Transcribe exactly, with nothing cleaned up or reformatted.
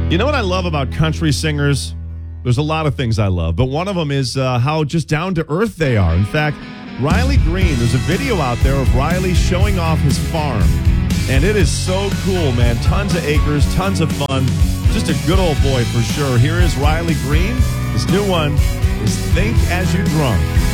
You know what I love about country singers? There's a lot of things I love, but one of them is uh, how just down to earth they are. In fact, Riley Green, there's a video out there of Riley showing off his farm, and it is so cool, man. Tons of acres, tons of fun. Just a good old boy for sure. Here is Riley Green. His new one is Think As You Drunk.